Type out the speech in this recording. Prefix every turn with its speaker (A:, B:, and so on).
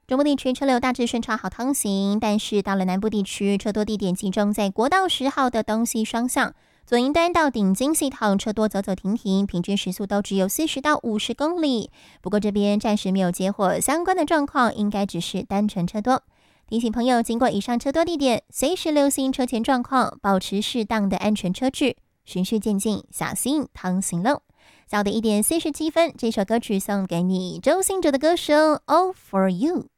A: 中部地区车流大致顺畅好通行，但是到了南部地区，车多地点集中在国道10号的东西双向，左营端到顶金系统车多走走停停，平均时速都只有40到50公里。不过这边暂时没有接获相关的状况，应该只是单纯车多。提醒朋友，经过以上车多地点，随时留心车前状况，保持适当的安全车距，循序渐进，小心通行喽。早的1点47分，这首歌曲送给你，周兴哲的歌声《All for You》。